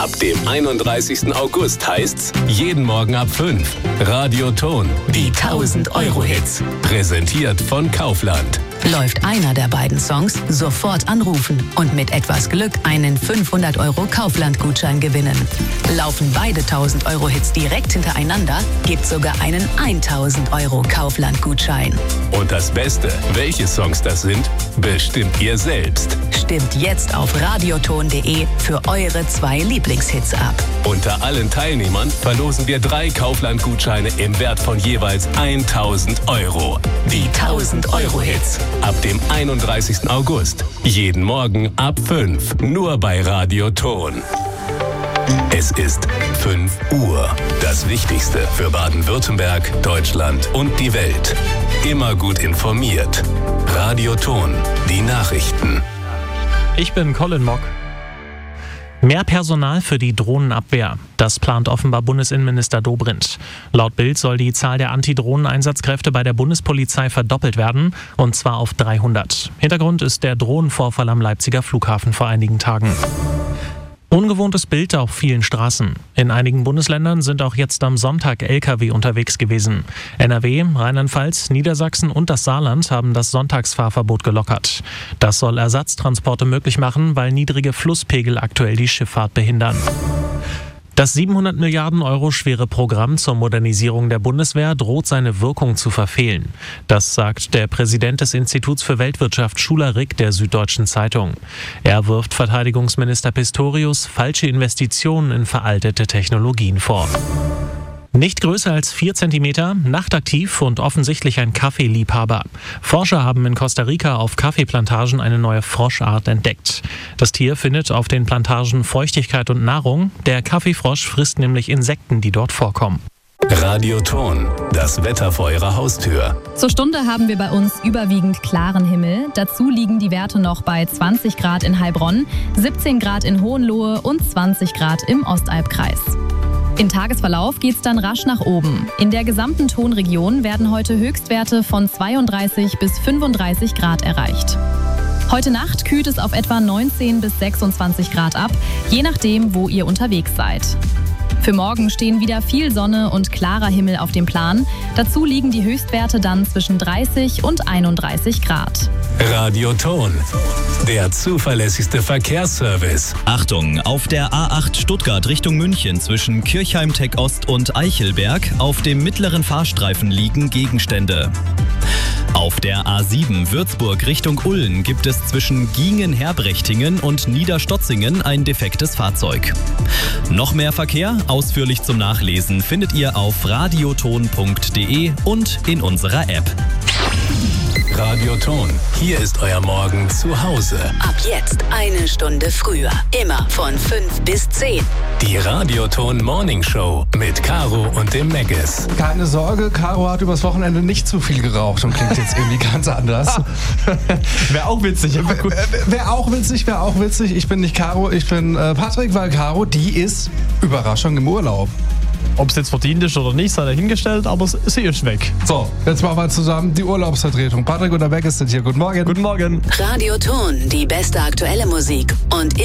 Ab dem 31. August heißt's jeden Morgen ab 5. Radio Ton, die 1000-Euro-Hits. Präsentiert von Kaufland. Läuft einer der beiden Songs, sofort anrufen und mit etwas Glück einen 500 € Kaufland-Gutschein gewinnen. Laufen beide 1000-Euro-Hits direkt hintereinander, gibt's sogar einen 1000 € Kaufland-Gutschein. Und das Beste, welche Songs das sind, bestimmt ihr selbst. Stimmt jetzt auf radioton.de für eure 2 Lieblingshits ab. Unter allen Teilnehmern verlosen wir 3 Kaufland-Gutscheine im Wert von jeweils 1000 €. Die 1000-Euro-Hits. Ab dem 31. August. Jeden Morgen ab 5. Nur bei Radio Ton. Es ist 5 Uhr. Das Wichtigste für Baden-Württemberg, Deutschland und die Welt. Immer gut informiert. Radio Ton. Die Nachrichten. Ich bin Colin Mock. Mehr Personal für die Drohnenabwehr. Das plant offenbar Bundesinnenminister Dobrindt. Laut Bild soll die Zahl der Antidrohnen-Einsatzkräfte bei der Bundespolizei verdoppelt werden, und zwar auf 300. Hintergrund ist der Drohnenvorfall am Leipziger Flughafen vor einigen Tagen. Ungewohntes Bild auf vielen Straßen. In einigen Bundesländern sind auch jetzt am Sonntag Lkw unterwegs gewesen. NRW, Rheinland-Pfalz, Niedersachsen und das Saarland haben das Sonntagsfahrverbot gelockert. Das soll Ersatztransporte möglich machen, weil niedrige Flusspegel aktuell die Schifffahrt behindern. Das 700 Milliarden € schwere Programm zur Modernisierung der Bundeswehr droht seine Wirkung zu verfehlen. Das sagt der Präsident des Instituts für Weltwirtschaft Schuler-Rick der Süddeutschen Zeitung. Er wirft Verteidigungsminister Pistorius falsche Investitionen in veraltete Technologien vor. Nicht größer als 4 Zentimeter, nachtaktiv und offensichtlich ein Kaffeeliebhaber. Forscher haben in Costa Rica auf Kaffeeplantagen eine neue Froschart entdeckt. Das Tier findet auf den Plantagen Feuchtigkeit und Nahrung. Der Kaffeefrosch frisst nämlich Insekten, die dort vorkommen. Radio Ton, das Wetter vor Ihrer Haustür. Zur Stunde haben wir bei uns überwiegend klaren Himmel. Dazu liegen die Werte noch bei 20 Grad in Heilbronn, 17 Grad in Hohenlohe und 20 Grad im Ostalbkreis. Im Tagesverlauf geht's dann rasch nach oben. In der gesamten Tonregion werden heute Höchstwerte von 32 bis 35 Grad erreicht. Heute Nacht kühlt es auf etwa 19 bis 26 Grad ab, je nachdem, wo ihr unterwegs seid. Für morgen stehen wieder viel Sonne und klarer Himmel auf dem Plan. Dazu liegen die Höchstwerte dann zwischen 30 und 31 Grad. Radio Ton, der zuverlässigste Verkehrsservice. Achtung, auf der A8 Stuttgart Richtung München zwischen Kirchheim-Tech Ost und Eichelberg auf dem mittleren Fahrstreifen liegen Gegenstände. Auf der A7 Würzburg Richtung Ulm gibt es zwischen Giengen-Herbrechtingen und Niederstotzingen ein defektes Fahrzeug. Noch mehr Verkehr, ausführlich zum Nachlesen, findet ihr auf radioton.de und in unserer App. Radio Ton, hier ist euer Morgen zu Hause. Ab jetzt 1 Stunde früher. Immer von 5 bis 10. Die Radio Ton Morning Show mit Caro und dem Meggis. Keine Sorge, Caro hat übers Wochenende nicht zu viel geraucht und klingt jetzt irgendwie ganz anders. Wäre auch witzig. Wäre auch witzig. Ich bin nicht Caro, ich bin Patrick, weil Caro, die ist Überraschung im Urlaub. Ob es jetzt verdient ist oder nicht, sei dahingestellt, aber sie ist weg. So, jetzt machen wir zusammen die Urlaubsvertretung. Patrick und der Meggis sind hier. Guten Morgen. Guten Morgen. Radio Ton, die beste aktuelle Musik und